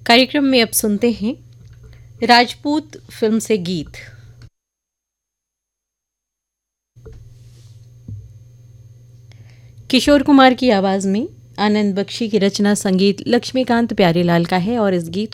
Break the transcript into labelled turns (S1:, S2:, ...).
S1: कार्यक्रम में अब सुनते हैं राजपूत फिल्म से गीत। किशोर कुमार की आवाज में आनंद बख्शी की रचना, संगीत लक्ष्मीकांत प्यारेलाल का है और इस गीत